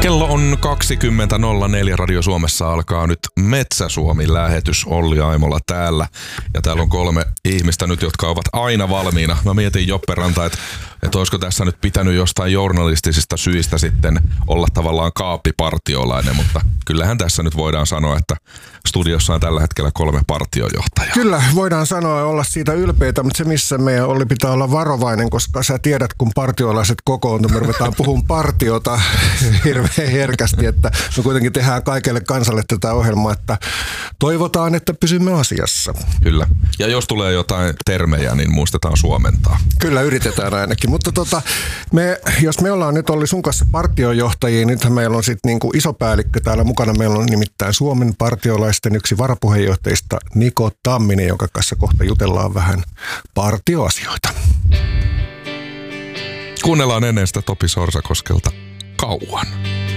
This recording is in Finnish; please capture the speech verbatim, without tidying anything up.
Kello on kaksikymmentä nolla neljä. Radio Suomessa alkaa nyt Metsä-Suomi-lähetys. Olli Aimola täällä. Ja täällä on kolme ihmistä nyt, jotka ovat aina valmiina. Mä mietin Joppe Ranta, että, että olisiko tässä nyt pitänyt jostain journalistisista syistä sitten olla tavallaan kaappipartiolainen, mutta kyllähän tässä nyt voidaan sanoa, että studiossa on tällä hetkellä kolme partiojohtajaa. Kyllä, voidaan sanoa ja olla siitä ylpeitä, mutta se missä meidän Olli pitää olla varovainen, koska sä tiedät, kun partiolaiset kokoontuu, me ruvetaan puhumaan partiota hirveän herkästi, että me kuitenkin tehdään kaikelle kansalle tätä ohjelmaa, että toivotaan, että pysymme asiassa. Kyllä. Ja jos tulee jotain termejä, niin muistetaan suomentaa. Kyllä, yritetään ainakin. Mutta tota, me, jos me ollaan nyt Olli sun kanssa partiojohtajia, nythän meillä on sitten niinku iso päällikkö täällä mukana. Meillä on nimittäin Suomen partiolaisten yksi varapuheenjohtajista Niko Tamminen, jonka kanssa kohta jutellaan vähän partioasioita. Kuunnellaan ennen sitä Topi Sorsakoskelta Kauan.